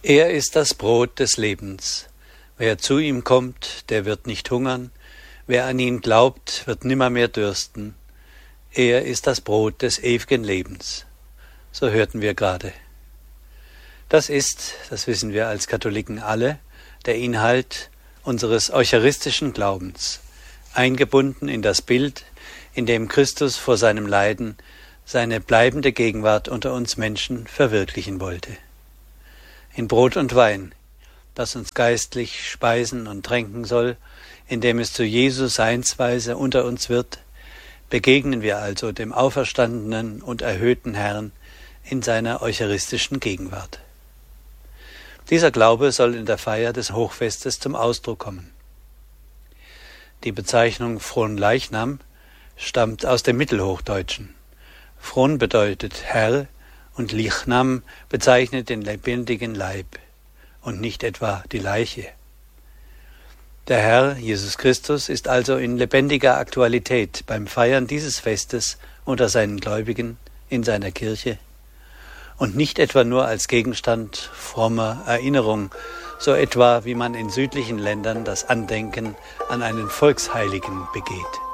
Er ist das Brot des Lebens. Wer zu ihm kommt, der wird nicht hungern. Wer an ihn glaubt, wird nimmermehr dürsten. Er ist das Brot des ewigen Lebens. So hörten wir gerade. Das ist, das wissen wir als Katholiken alle, der Inhalt unseres eucharistischen Glaubens, eingebunden in das Bild, in dem Christus vor seinem Leiden seine bleibende Gegenwart unter uns Menschen verwirklichen wollte. In Brot und Wein, das uns geistlich speisen und tränken soll, indem es zu Jesu Seinsweise unter uns wird, begegnen wir also dem auferstandenen und erhöhten Herrn in seiner eucharistischen Gegenwart. Dieser Glaube soll in der Feier des Hochfestes zum Ausdruck kommen. Die Bezeichnung Fronleichnam stammt aus dem Mittelhochdeutschen. Fron bedeutet Herr und Lichnam bezeichnet den lebendigen Leib und nicht etwa die Leiche. Der Herr, Jesus Christus, ist also in lebendiger Aktualität beim Feiern dieses Festes unter seinen Gläubigen in seiner Kirche und nicht etwa nur als Gegenstand frommer Erinnerung, so etwa wie man in südlichen Ländern das Andenken an einen Volksheiligen begeht.